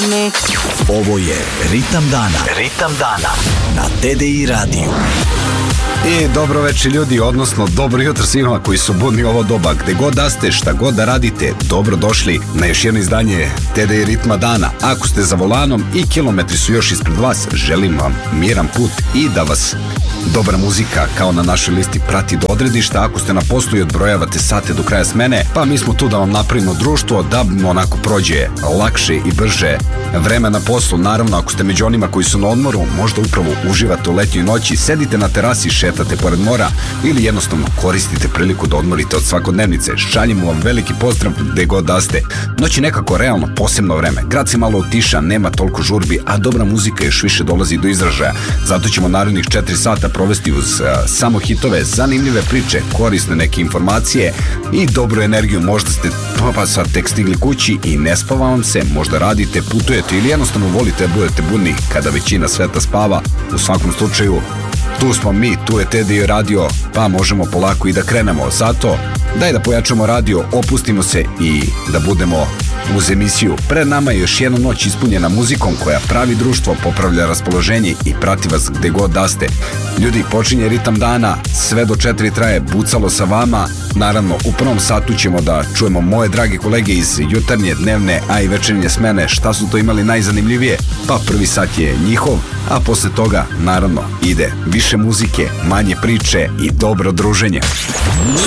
me. Ovo je Ritam dana. Ritam dana na TDI radiju. I dobro večer ljudi, odnosno dobro jutro svima koji su budni ovo doba. Gde god da ste, šta god da radite, dobro došli na još jedno izdanje TDI Ritma dana. Ako ste za volanom i kilometri su još ispred vas, želim vam miran put i da vas dobra muzika kao na našoj listi prati do odredišta. Ako ste na poslu i odbrojavate sate do kraja smene, pa mi smo tu da vam napravimo društvo, da onako prođe lakše i brže vreme na poslu. Naravno, ako ste među onima koji su na odmoru, možda upravo uživate u letnjoj noći, sedite na terasi, šetate pored mora ili jednostavno koristite priliku da odmorite od svakodnevnice. Šaljimo vam veliki pozdrav gde god da ste. Noć je nekako realno posebno vreme. Grad se malo otiša, nema toliko žurbi, a dobra muzika još više dolazi do izražaja. Zato ćemo narednih 4 sata provesti uz samo hitove, zanimljive priče, korisne neke informacije i dobru energiju. Možda ste pa sad tek stigli kući i ne spava vam se, možda radite, putujete ili jednostavno volite da budete budni kada većina sveta spava. U svakom slučaju, tu smo mi, tu je TDI radio, pa možemo polako i da krenemo. Zato, daj da pojačamo radio, opustimo se i da budemo uz emisiju. Pred nama je još jedna noć ispunjena muzikom koja pravi društvo, popravlja raspoloženje i prati vas gde god da ste. Ljudi, počinje Ritam dana, sve do 4 traje Bucalo sa vama. Naravno, u prvom satu ćemo da čujemo moje drage kolege iz jutarnje, dnevne, a i večernje smene, šta su to imali najzanimljivije, pa prvi sat je njihov, a posle toga, naravno, ide više muzike, manje priče i dobro druženje.